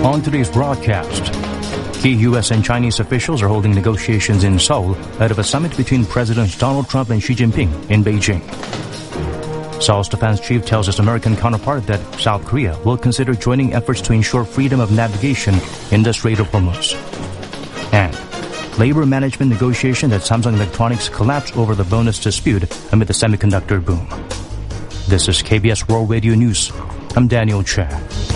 On today's broadcast, key U.S. and Chinese officials are holding negotiations in Seoul ahead of a summit between Presidents Donald Trump and Xi Jinping in Beijing. Seoul's defense chief tells his American counterpart that South Korea will consider joining efforts to ensure freedom of navigation in the Strait of Hormuz. And labor management negotiation at Samsung Electronics collapsed over the bonus dispute amid the semiconductor boom. This is KBS World Radio News. I'm Daniel Chen.